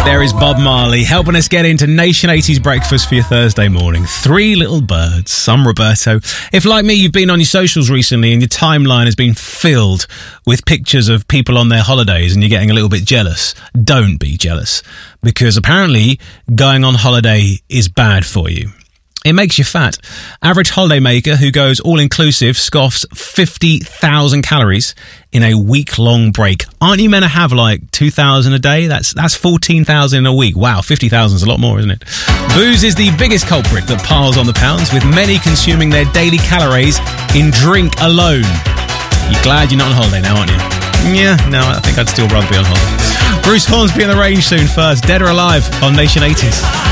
There is Bob Marley helping us get into Nation 80s breakfast for your Thursday morning. Three little birds, some Roberto. If, like me, you've been on your socials recently and your timeline has been filled with pictures of people on their holidays and you're getting a little bit jealous, don't be jealous, because apparently going on holiday is bad for you. It makes you fat. Average holidaymaker who goes all-inclusive scoffs 50,000 calories in a week-long break. Aren't you meant to have like 2,000 a day? That's 14,000 in a week. Wow, 50,000 is a lot more, isn't it? Booze is the biggest culprit that piles on the pounds, with many consuming their daily calories in drink alone. You're glad you're not on holiday now, aren't you? Yeah, no, I think I'd still rather be on holiday. Bruce Hornsby in the range soon first. Dead or Alive on Nation 80s.